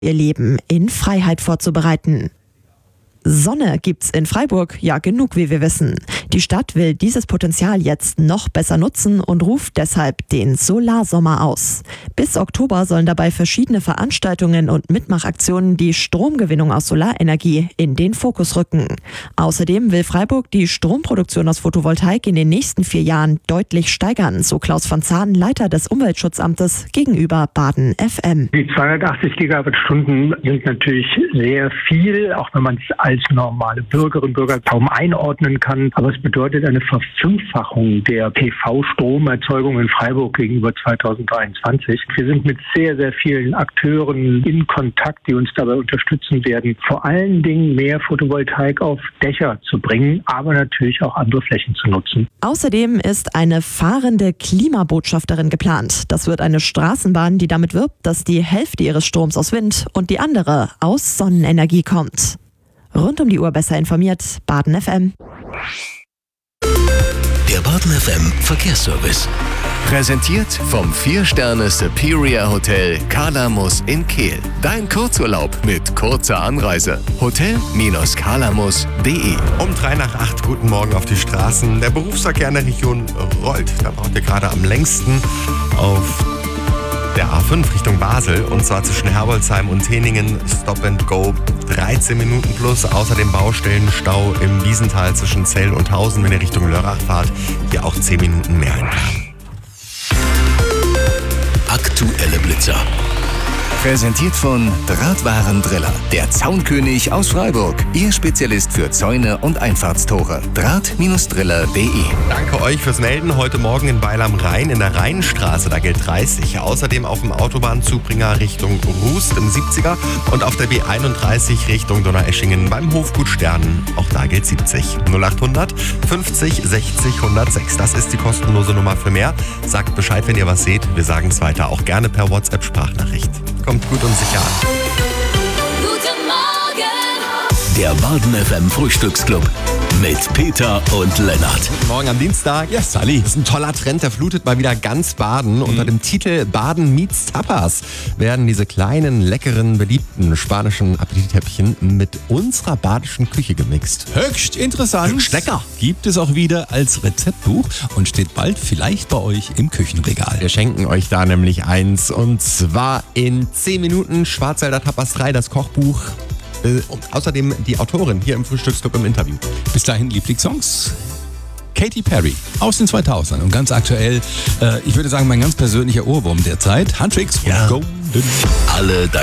ihr Leben in Freiheit vorzubereiten. Sonne gibt's in Freiburg ja genug, wie wir wissen. Die Stadt will dieses Potenzial jetzt noch besser nutzen und ruft deshalb den Solarsommer aus. Bis Oktober sollen dabei verschiedene Veranstaltungen und Mitmachaktionen die Stromgewinnung aus Solarenergie in den Fokus rücken. Außerdem will Freiburg die Stromproduktion aus Photovoltaik in den nächsten 4 Jahren deutlich steigern, so Klaus von Zahn, Leiter des Umweltschutzamtes gegenüber Baden FM. Die 280 Gigawattstunden sind natürlich sehr viel, auch wenn man es als normale Bürgerinnen und Bürger kaum einordnen kann. Aber es bedeutet eine Verfünffachung der PV-Stromerzeugung in Freiburg gegenüber 2023. Wir sind mit sehr, sehr vielen Akteuren in Kontakt, die uns dabei unterstützen werden, vor allen Dingen mehr Photovoltaik auf Dächer zu bringen, aber natürlich auch andere Flächen zu nutzen. Außerdem ist eine fahrende Klimabotschafterin geplant. Das wird eine Straßenbahn, die damit wirbt, dass die Hälfte ihres Stroms aus Wind und die andere aus Sonnenenergie kommt. Rund um die Uhr besser informiert, Baden FM. Der Baden FM Verkehrsservice. Präsentiert vom 4-Sterne Superior Hotel Kalamus in Kehl. Dein Kurzurlaub mit kurzer Anreise. Hotel-kalamus.de. Um 7:03, guten Morgen auf die Straßen. Der Berufsverkehr in der Region rollt. Da braucht ihr gerade am längsten auf der A5 Richtung Basel, und zwar zwischen Herbolzheim und Teningen, Stop and Go 13 Minuten plus. Außerdem Baustellenstau im Wiesental zwischen Zell und Hausen, wenn ihr Richtung Lörrach fahrt, hier auch 10 Minuten mehr einplanen. Aktuelle Blitzer. Präsentiert von Drahtwarendriller, der Zaunkönig aus Freiburg. Ihr Spezialist für Zäune und Einfahrtstore. Draht-driller.de. Danke euch fürs Melden. Heute Morgen in Weil am Rhein in der Rheinstraße, da gilt 30. Außerdem auf dem Autobahnzubringer Richtung Rust im 70er und auf der B31 Richtung Donaueschingen beim Hofgut Sternen. Auch da gilt 70. 0800 50 60 106. Das ist die kostenlose Nummer für mehr. Sagt Bescheid, wenn ihr was seht. Wir sagen es weiter, auch gerne per WhatsApp-Sprachnachricht. Kommt gut und sicher an. Guten Morgen! Der Baden FM Frühstücksclub mit Peter und Lennart. Guten Morgen am Dienstag. Ja, Sally. Das ist ein toller Trend, der flutet mal wieder ganz Baden. Unter dem Titel Baden meets Tapas werden diese kleinen, leckeren, beliebten spanischen Appetithäppchen mit unserer badischen Küche gemixt. Höchst interessant. Höchst lecker. Gibt es auch wieder als Rezeptbuch und steht bald vielleicht bei euch im Küchenregal. Wir schenken euch da nämlich eins, und zwar in 10 Minuten. Schwarzwälder Tapas 3, das Kochbuch. Und außerdem die Autorin hier im Frühstücksclub im Interview. Bis dahin Lieblingssongs. Katy Perry aus den 2000ern und ganz aktuell, ich würde sagen, mein ganz persönlicher Ohrwurm derzeit. Huntrix von Golden. Alle